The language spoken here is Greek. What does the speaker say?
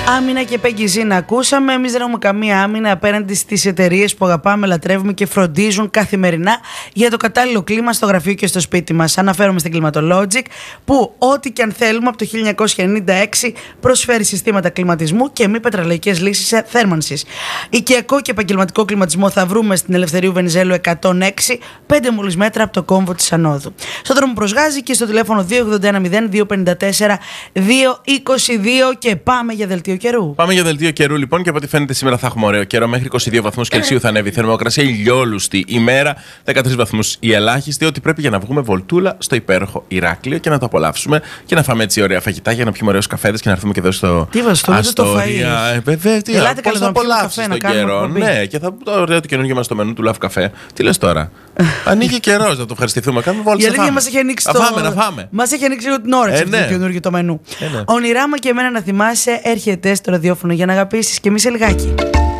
Άμυνα και Peggy να ακούσαμε. Εμείς δεν έχουμε καμία άμυνα απέναντι στις εταιρείες που αγαπάμε, λατρεύουμε και φροντίζουν καθημερινά για το κατάλληλο κλίμα στο γραφείο και στο σπίτι μας. Αναφέρομαι στην Climatologic, που ό,τι και αν θέλουμε από το 1996 προσφέρει συστήματα κλιματισμού και μη πετρελαϊκές λύσεις θέρμανσης. Οικιακό και επαγγελματικό κλιματισμό θα βρούμε στην Ελευθερίου Βενιζέλου 106, 5 μόλις μέτρα από το κόμβο της Ανόδου. Στον δρόμο προς Γάζη και στο τηλέφωνο 281-254-222 και πάμε για δελτίο καιρού. Πάμε για δελτίο καιρού λοιπόν, και από ό,τι φαίνεται σήμερα θα έχουμε ωραίο καιρό. Μέχρι 22 βαθμούς Κελσίου θα ανέβει η θερμοκρασία, ηλιόλουστη ημέρα, 13 βαθμούς η ελάχιστη. Ότι πρέπει για να βγούμε βολτούλα στο υπέροχο Ηράκλειο και να το απολαύσουμε και να φάμε έτσι ωραία φαγητά για να πιούμε ωραίους καφέδες και να έρθουμε και εδώ στο Αστόρια. Βέβαια, τι ελάτε καλά να απολαύσεις τον καιρό. Ναι, και θα το ωραίο το καινούργιο μας στο μενού του Love Café. Τι λες τώρα? Ανοίγει καιρός να το ευχαριστηθούμε. Κάνουμε βόλτα. Η αλήθεια μας έχει ανοίξει Μας έχει ανοίξει την όρεξη το καινούργιο το μενού. Ονειρά μου και εμένα να θυμάσαι, έρχεται στο ραδιόφωνο για να αγαπήσεις και εμείς σε λιγάκι.